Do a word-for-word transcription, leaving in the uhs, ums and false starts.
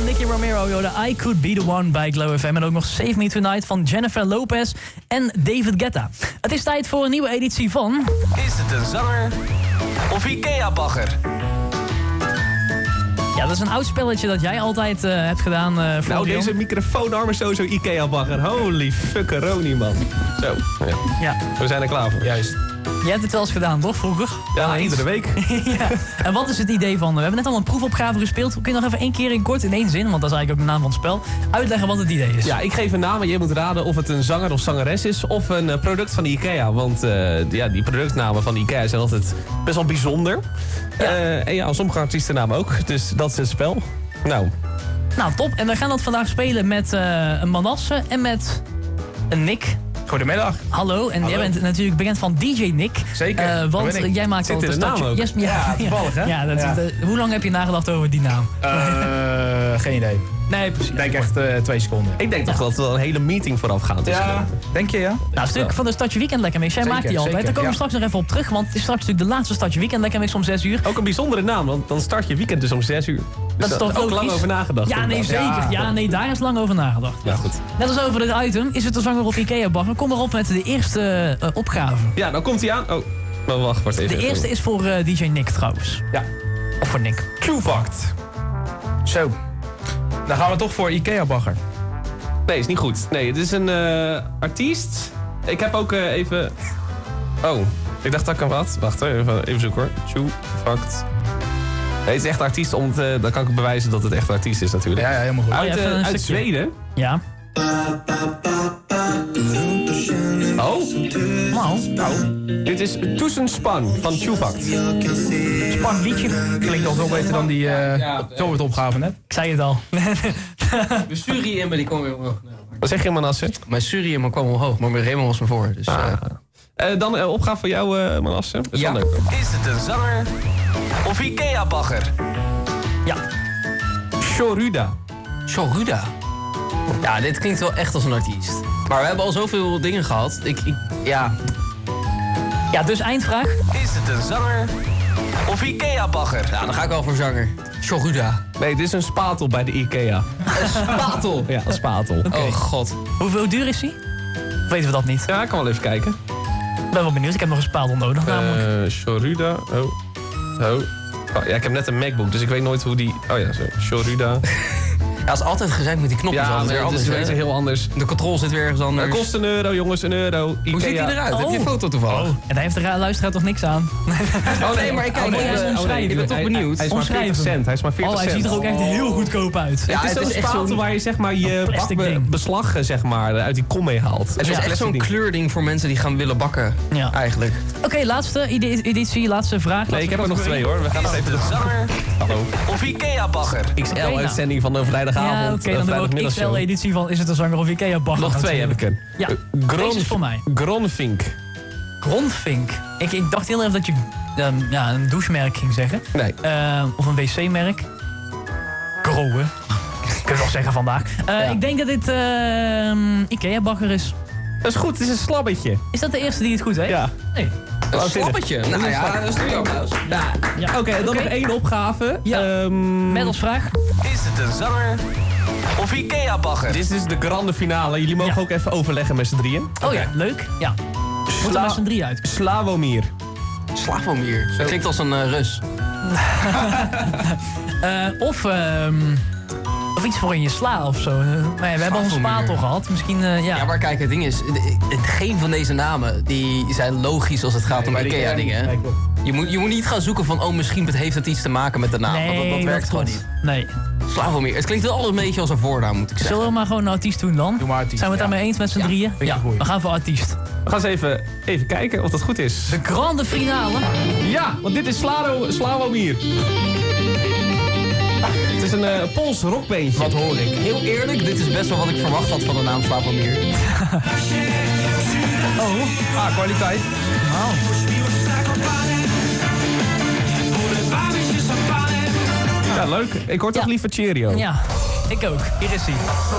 Nicky Romero, joh, de I Could Be The One bij Glow F M. En ook nog Save Me Tonight van Jennifer Lopez en David Guetta. Het is tijd voor een nieuwe editie van... Is het een zanger of Ikea-bagger? Ja, dat is een oud spelletje dat jij altijd uh, hebt gedaan, uh, Florian. Nou, deze microfoonarm is sowieso Ikea-bagger. Holy fuckeroni, man. Zo, ja. Ja. We zijn er klaar voor. Juist. Jij hebt het wel eens gedaan, toch, vroeger? Ja, Wel eens. iedere week. Ja. En wat is het idee van... We hebben net al een proefopgave gespeeld. Kun je nog even één keer in kort, in één zin... want dat is eigenlijk ook de naam van het spel... uitleggen wat het idee is? Ja, ik geef een naam en jij moet raden of het een zanger of zangeres is... of een uh, product van de Ikea. Want uh, ja, die productnamen van de Ikea zijn altijd best wel bijzonder. Ja. Uh, en ja, sommige artiestennamen ook. Dus dat is het spel. Nou, Nou, top. En we gaan dat vandaag spelen met uh, een Manasse en met een Nick... Goedemiddag. Hallo, en Hallo. jij bent natuurlijk bekend van D J Nick. Zeker, Uh, dat want ben ik. jij maakt Zit al in de naam ook. Yes, ja, Ja, toevallig, hè? Ja, dat, Ja. de- hoe lang heb je nagedacht over die naam? Uh, geen idee. Nee, precies. Ik denk echt uh, twee seconden. ik denk toch dat er wel een hele meeting voorafgaand is. Ja, denk je ja? Nou, een stuk van de Stadje Weekend Lekker Mix. Jij Zeker, maakt die altijd. zeker, Daar komen we ja. straks nog even op terug. Want het is straks natuurlijk de laatste Stadje Weekend Lekker Mix om zes uur. Ook een bijzondere naam, want dan start je weekend dus om zes uur. Dus Dat is toch ook logisch? lang over nagedacht. Ja, nee, inderdaad. zeker. Ja, Ja. nee, daar is lang over nagedacht. Ja, goed. Net als over dit item. Is het de zanger op Ikea-bagger? Kom erop met de eerste uh, opgave. Ja, dan komt hij aan. Oh, maar wacht, wacht even. De eerste is voor uh, D J Nick trouwens. Ja. Of voor Nick. Q-Fact. Zo. Dan gaan we toch voor Ikea-bagger. Nee, is niet goed. Nee, het is een uh, artiest. Ik heb ook uh, even... Oh, ik dacht dat ik hem had. Wacht, hè, even, even zoeken hoor. Q-Fact. Nee, het is echt artiest, om te, dan kan ik bewijzen dat het echt een artiest is natuurlijk. Ja, ja, helemaal goed. Oh, ja, Uit, even uh, een uit stukje. Zweden. Ja. Oh, Nou, nou. Dit is Tussenspan van Q-Fact. spannend liedje. Klinkt al veel beter dan die uh, Ja. opgave net. Ik zei het al. Mijn Suriëmer die kwam weer omhoog. Nee, maar- Wat zeg je, Manasse? Mijn Suriëmer kwam omhoog, maar mijn Raymond was me voor. Dus, Ah. eh, Uh, dan uh, opgave voor jou, uh, Manasse. Dat is Ja. wel leuk. Is het een zanger of Ikea-bagger? Ja. Shoruda. Shoruda. Ja, dit klinkt wel echt als een artiest. Maar we hebben al zoveel dingen gehad. Ik, ik, ja, Ja, dus eindvraag. Is het een zanger of Ikea-bagger? ja, dan ga ik wel voor zanger. Shoruda. Nee, dit is een spatel bij de Ikea. Een spatel. Ja, een spatel. Oh god. Hoeveel duur is hij? Of weten we dat niet? Ja, ik kan wel even kijken. Ik ben wel benieuwd. Ik heb nog een spatel nodig namelijk. Uh, Shoruda. Oh. Zo. Oh, ja, ik heb net een MacBook, dus ik weet nooit hoe die... Oh ja, zo. Shoruda. Ja, dat is altijd gezeik met die knopjes. Ja, altijd maar weer het is anders, weet hè? je, heel anders. De control zit weer ergens Het anders. kost een euro, jongens, een euro. Ikea. Hoe ziet hij eruit? Heb je een foto toevallig? En daar heeft de ra- luisteraar toch niks aan? Oh nee, maar ik kijk Oh, nee, even- hij is omschrijven. ik ben toch Hij- benieuwd. Hij is maar Omschrijven. veertig cent. Hij is maar veertig Oh, hij cent. ziet er ook echt heel goedkoop uit. Ja, het is het zo'n is echt spatel zo'n- waar je zeg maar je plastic bakbe- ding. beslag zeg maar, uit die kom mee haalt. Het is Ja, echt plastic zo'n ding. kleurding voor mensen die gaan willen bakken. Ja. Eigenlijk. Oké, laatste edi- editie, laatste vraag. Nee, ik heb er nog twee hoor. We gaan nog even de Zanger Hallo. of Ikea-bagger? X L-uitzending van de vrijdagavond. Ja, oké, eh, dan doen we ook vrijdagmiddagshow. X L-editie van Is het een zanger of Ikea-bagger? Nog twee heb ik er. Ja, Eh, deze is voor mij. Gronfink. Grondvink. Ik, ik dacht heel even dat je um, ja, een douchemerk ging zeggen. Nee. Uh, of een wc-merk. Growe. Kunnen we wel zeggen vandaag. Uh, Ja. Ik denk dat dit uh, Ikea-bagger is. Dat is goed, het is een slabbetje. Is dat de eerste die het goed heeft? Ja. Nee. Een slappetje. Nou ja, dat is een applaus. Ja. Oké, okay, dan Oké. nog één opgave. Ja. Ehm, Met als vraag. Is het een zanger of Ikea-bagger? Dit is dus de grande finale. Jullie mogen Ja. ook even overleggen met z'n drieën. Oh ja, leuk. Ja. Moeten we maar z'n drie uit. Slavomir. Slavomir. Dat klinkt als een uh, Rus. Uh, of, um, of iets voor in je sla of zo. Uh, maar ja, we hebben al een Slavomir. spatel gehad. Misschien, uh, ja. Ja, maar kijk, het ding is, de- de- geen van deze namen die zijn logisch als het gaat om Ikea-dingen. Je moet, je moet niet gaan zoeken van, oh, misschien heeft het iets te maken met de naam. nee, want dat, dat werkt gewoon klopt. niet. Nee. Slavomir. Het klinkt wel al een beetje als een voornaam, moet ik zeggen. Zullen we maar gewoon een artiest doen dan? Doe maar artiest, Zijn we het ja. daarmee eens met z'n Ja, drieën? vind ik Ja, goed. we gaan voor artiest. We gaan eens even, even kijken of dat goed is. De grande finale. Ja, want dit is Slavo, Slavomir. Het is een uh, Pools rockbeentje. Wat hoor ik? Heel eerlijk, dit is best wel wat ik verwacht had van de naam Slavomir. Oh, Ah, kwaliteit. nou. Ja, leuk. Ik hoor toch Ja. liever Cheerio. Ja, ik ook. Hier is hij.